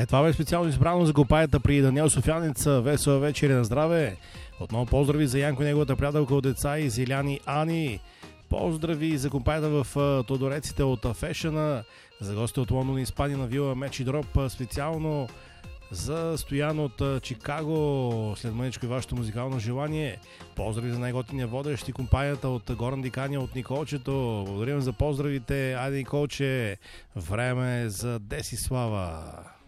Това бе специално избрано за копаята при Даниел Софиянец. Весела вечер на здраве. Отново поздрави за Янко, неговата приятелка от деца и Зеляни Ани. Поздрави за компанията в Тодореците от Фешъна, за гости от Лондон и Испания на Вила Мечи Дроп, специално за Стоян от Чикаго, след мъничко и вашето музикално желание. Поздрави за най-готиния водещ и компанията от Горан Дикания от Николчето. Благодарим за поздравите. Айде, Николче, време за Десислава.